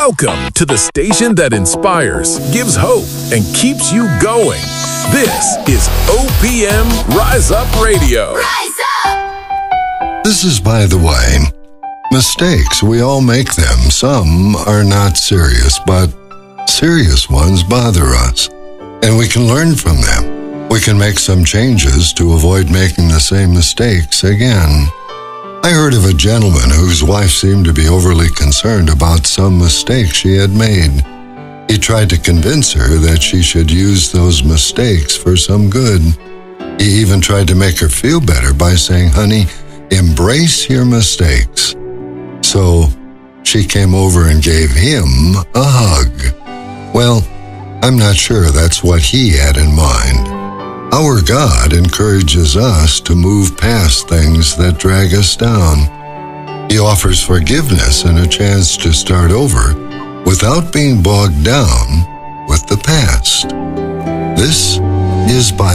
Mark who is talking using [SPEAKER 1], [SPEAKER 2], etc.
[SPEAKER 1] Welcome to the station that inspires, gives hope, and keeps you going. This is OPM Rise Up Radio.
[SPEAKER 2] Rise up!
[SPEAKER 3] This is By the Way. Mistakes, we all make them. Some are not serious, but serious ones bother us. And we can learn from them. We can make some changes to avoid making the same mistakes again. I heard of a gentleman whose wife seemed to be overly concerned about some mistakes she had made. He tried to convince her that she should use those mistakes for some good. He even tried to make her feel better by saying, "Honey, embrace your mistakes." So she came over and gave him a hug. Well, I'm not sure that's what he had in mind. Our God encourages us to move past things that drag us down. He offers forgiveness and a chance to start over without being bogged down with the past. This is By